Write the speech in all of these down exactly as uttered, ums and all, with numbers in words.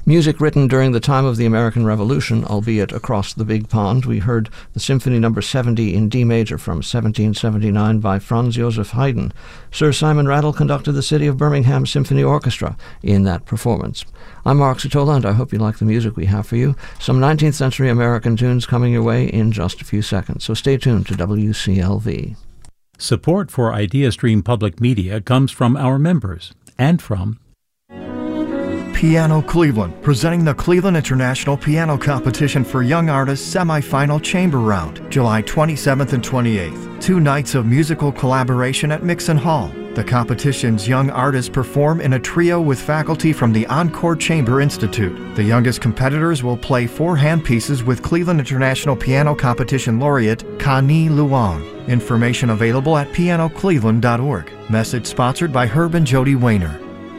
Music written during the time of the American Revolution, albeit across the big pond. We heard the Symphony Number seventy in D major from seventeen seventy-nine by Franz Joseph Haydn. Sir Simon Rattle conducted the City of Birmingham Symphony Orchestra in that performance. I'm Mark Satola, and I hope you like the music we have for you. Some nineteenth century American tunes coming your way in just a few seconds, so stay tuned to W C L V. Support for IdeaStream Public Media comes from our members and from Piano Cleveland, presenting the Cleveland International Piano Competition for Young Artists Semifinal Chamber Round, July twenty-seventh and twenty-eighth. Two nights of musical collaboration at Mixon Hall. The competition's young artists perform in a trio with faculty from the Encore Chamber Institute. The youngest competitors will play four hand pieces with Cleveland International Piano Competition laureate Ka-Ni Luong. Information available at piano cleveland dot org. Message sponsored by Herb and Jody Wayner.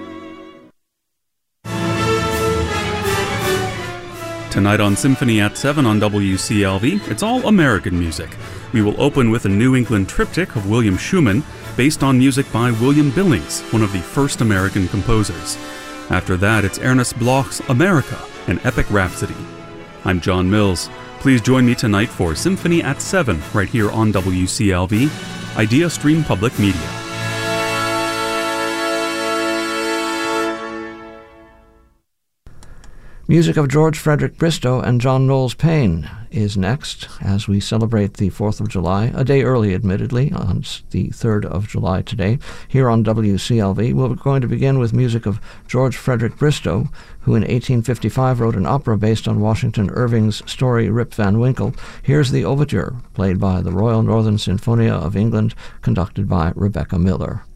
Tonight on Symphony at seven on W C L V, it's all American music. We will open with a New England triptych of William Schumann, based on music by William Billings, one of the first American composers. After that, it's Ernest Bloch's America, an epic rhapsody. I'm John Mills. Please join me tonight for Symphony at seven, right here on W C L V, IdeaStream Public Media. Music of George Frederick Bristow and John Knowles Paine is next as we celebrate the fourth of July, a day early admittedly, on the third of July today, here on W C L V. We're going to begin with music of George Frederick Bristow, who in eighteen fifty-five wrote an opera based on Washington Irving's story Rip Van Winkle. Here's the overture, played by the Royal Northern Sinfonia of England, conducted by Rebecca Miller.